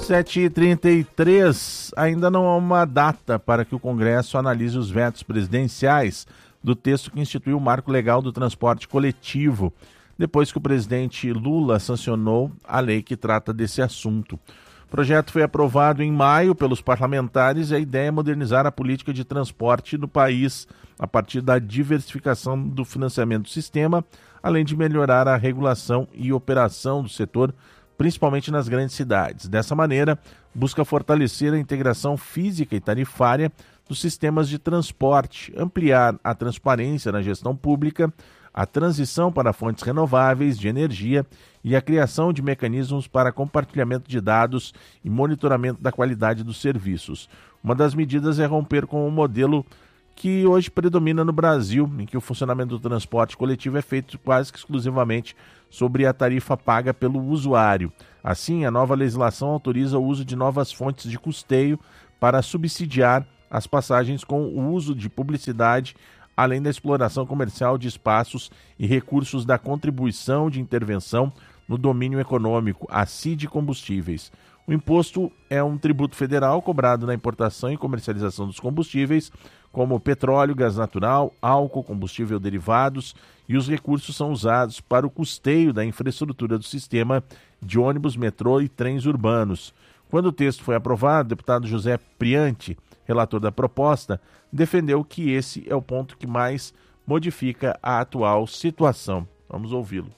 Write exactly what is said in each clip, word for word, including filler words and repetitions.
sete e trinta e três, ainda não há uma data para que o Congresso analise os vetos presidenciais do texto que institui o marco legal do transporte coletivo, depois que o presidente Lula sancionou a lei que trata desse assunto. O projeto foi aprovado em maio pelos parlamentares e a ideia é modernizar a política de transporte do país a partir da diversificação do financiamento do sistema, além de melhorar a regulação e operação do setor, principalmente nas grandes cidades. Dessa maneira, busca fortalecer a integração física e tarifária dos sistemas de transporte, ampliar a transparência na gestão pública, a transição para fontes renováveis de energia e a criação de mecanismos para compartilhamento de dados e monitoramento da qualidade dos serviços. Uma das medidas é romper com o modelo que hoje predomina no Brasil, em que o funcionamento do transporte coletivo é feito quase que exclusivamente sobre a tarifa paga pelo usuário. Assim, a nova legislação autoriza o uso de novas fontes de custeio para subsidiar as passagens com o uso de publicidade, além da exploração comercial de espaços e recursos da contribuição de intervenção no domínio econômico, a C I D Combustíveis. O imposto é um tributo federal cobrado na importação e comercialização dos combustíveis, como petróleo, gás natural, álcool, combustível derivados, e os recursos são usados para o custeio da infraestrutura do sistema de ônibus, metrô e trens urbanos. Quando o texto foi aprovado, o deputado José Priante, relator da proposta, defendeu que esse é o ponto que mais modifica a atual situação. Vamos ouvi-lo.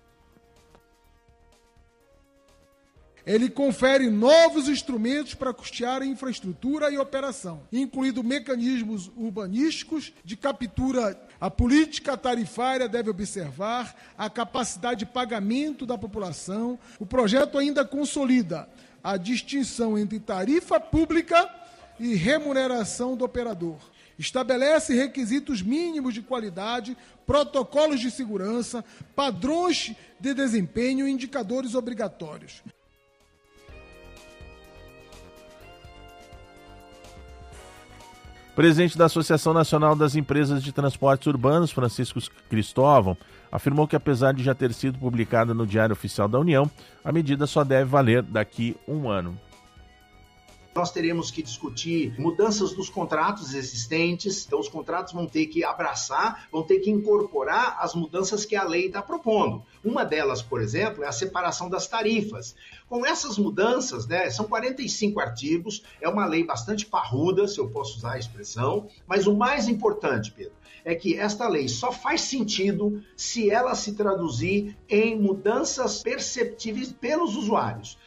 Ele confere novos instrumentos para custear a infraestrutura e operação, incluindo mecanismos urbanísticos de captura. A política tarifária deve observar a capacidade de pagamento da população. O projeto ainda consolida a distinção entre tarifa pública e remuneração do operador. Estabelece requisitos mínimos de qualidade, protocolos de segurança, padrões de desempenho e indicadores obrigatórios. O presidente da Associação Nacional das Empresas de Transportes Urbanos, Francisco Cristóvão, afirmou que, apesar de já ter sido publicada no Diário Oficial da União, a medida só deve valer daqui a um ano. Nós teremos que discutir mudanças dos contratos existentes, então os contratos vão ter que abraçar, vão ter que incorporar as mudanças que a lei está propondo. Uma delas, por exemplo, é a separação das tarifas. Com essas mudanças, né, são quarenta e cinco artigos, é uma lei bastante parruda, se eu posso usar a expressão, mas o mais importante, Pedro, é que esta lei só faz sentido se ela se traduzir em mudanças perceptíveis pelos usuários.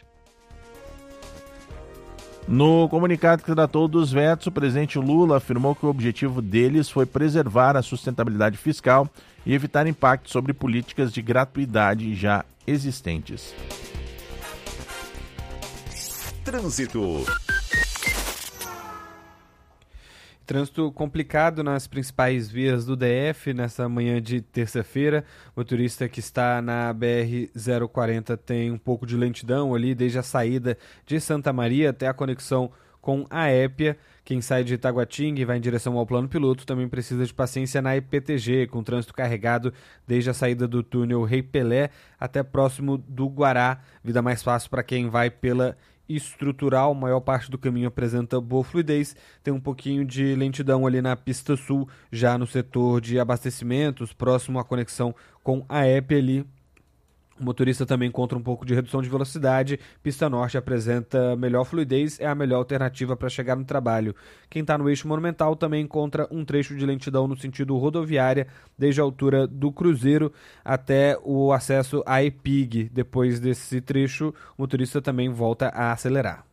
No comunicado que tratou dos vetos, o presidente Lula afirmou que o objetivo deles foi preservar a sustentabilidade fiscal e evitar impactos sobre políticas de gratuidade já existentes. Trânsito. Trânsito complicado nas principais vias do D F nessa manhã de terça-feira. O motorista que está na B R zero quarenta tem um pouco de lentidão ali desde a saída de Santa Maria até a conexão com a Épia. Quem sai de Itaguatinga e vai em direção ao Plano Piloto também precisa de paciência na I P T G, com trânsito carregado desde a saída do túnel Rei Pelé até próximo do Guará. Vida mais fácil para quem vai pela estrutural, maior parte do caminho apresenta boa fluidez, tem um pouquinho de lentidão ali na pista sul, já no setor de abastecimentos, próximo à conexão com a E P ali. O motorista também encontra um pouco de redução de velocidade. Pista Norte apresenta melhor fluidez, é a melhor alternativa para chegar no trabalho. Quem está no eixo monumental também encontra um trecho de lentidão no sentido rodoviária, desde a altura do Cruzeiro até o acesso à E P I G. Depois desse trecho, o motorista também volta a acelerar.